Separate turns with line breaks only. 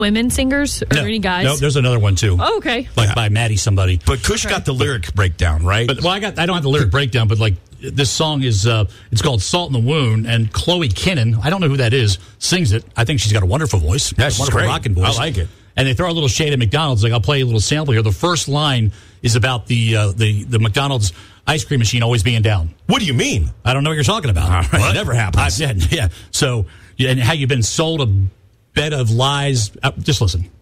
women singers or any guys?
No, there's another one too.
Oh, okay.
Like by Maddie somebody.
But Kush got the lyric breakdown, right?
But I don't have the lyric breakdown, but like this song is it's called Salt in the Wound, and Chloe Kinnan, I don't know who that is, sings it. I think she's got a wonderful voice.
Yeah, she's
wonderful
great.
rocking voice.
I like it.
And they throw a little shade at McDonald's. Like, I'll play a little sample here. The first line is about the McDonald's ice cream machine always being down.
What do you mean?
I don't know what you're talking about.
It never happens.
Yeah. So, and how you've been sold a bed of lies. Just listen.